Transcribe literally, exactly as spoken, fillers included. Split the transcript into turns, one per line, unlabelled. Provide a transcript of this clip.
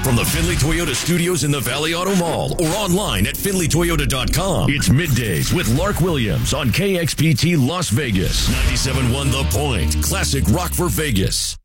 From the Findlay Toyota studios in the Valley Auto Mall or online at findlay toyota dot com. It's Middays with Lark Williams on K X P T Las Vegas. ninety-seven point one The Point. Classic rock for Vegas.